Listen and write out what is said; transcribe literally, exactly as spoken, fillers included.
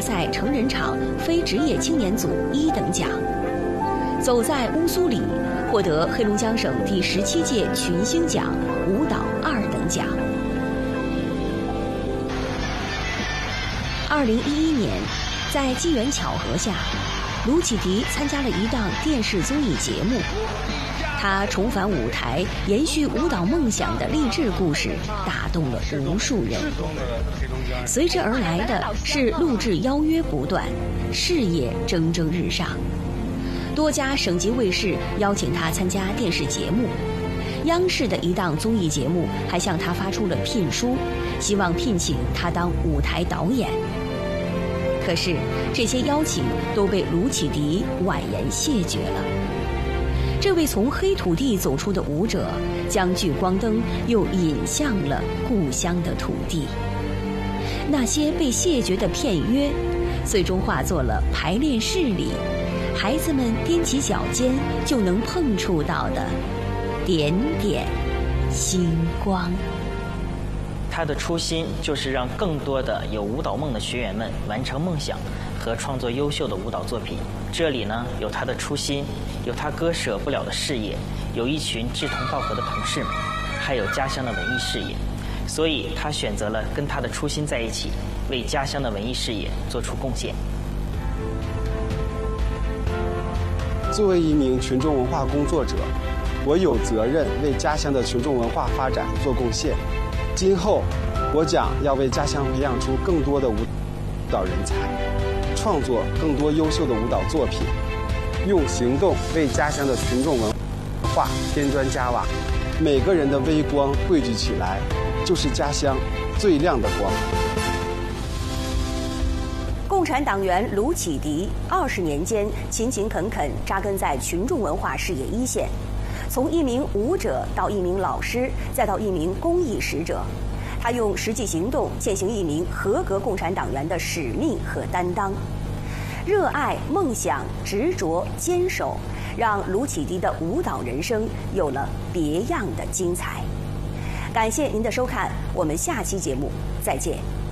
赛成人场非职业青年组一等奖。走在乌苏里获得黑龙江省第十七届群星奖舞蹈二等奖。二零一一年，在机缘巧合下，卢启迪参加了一档电视综艺节目。他重返舞台，延续舞蹈梦想的励志故事，打动了无数人。随之而来的是录制邀约不断，事业蒸蒸日上。多家省级卫视邀请他参加电视节目，央视的一档综艺节目还向他发出了聘书，希望聘请他当舞台导演。可是这些邀请都被卢启迪婉言谢绝了。这位从黑土地走出的舞者，将聚光灯又引向了故乡的土地。那些被谢绝的片约，最终化作了排练室里孩子们踮起脚尖就能碰触到的点点星光。 他的初心就是让更多的有舞蹈梦的学员们完成梦想和创作优秀的舞蹈作品。这里呢，有他的初心，有他割舍不了的事业，有一群志同道合的同事们，还有家乡的文艺事业。所以他选择了跟他的初心在一起，为家乡的文艺事业做出贡献。 作为一名群众文化工作者，我有责任为家乡的群众文化发展做贡献。今后，我将要为家乡培养出更多的舞蹈人才，创作更多优秀的舞蹈作品，用行动为家乡的群众文化添砖加瓦。每个人的微光汇聚起来，就是家乡最亮的光。 共产党员卢启迪二十年间勤勤恳恳扎根在群众文化事业一线，从一名舞者到一名老师，再到一名公益使者，他用实际行动践行一名合格共产党员的使命和担当。热爱、梦想、执着、坚守，让卢启迪的舞蹈人生有了别样的精彩。感谢您的收看，我们下期节目再见。